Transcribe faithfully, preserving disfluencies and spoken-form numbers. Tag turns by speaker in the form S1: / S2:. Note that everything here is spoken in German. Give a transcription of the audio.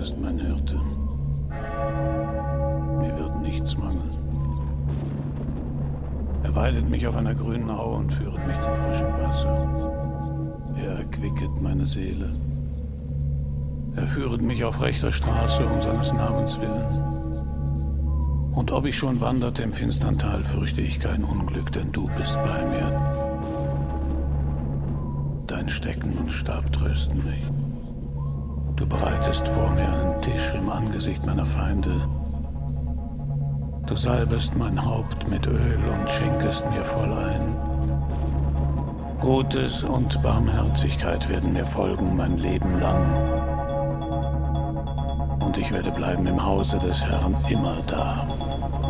S1: ist mein Hirte. Mir wird nichts mangeln. Er weidet mich auf einer grünen Aue und führet mich zum frischen Wasser. Er erquicket meine Seele. Er führet mich auf rechter Straße um seines Namens willen. Und ob ich schon wanderte im finstern Tal, fürchte ich kein Unglück, denn du bist bei mir. Dein Stecken und Stab trösten mich. Du bereitest vor mir einen Tisch im Angesicht meiner Feinde. Du salbest mein Haupt mit Öl und schenkest mir voll ein. Gutes und Barmherzigkeit werden mir folgen mein Leben lang. Und ich werde bleiben im Hause des Herrn immer da.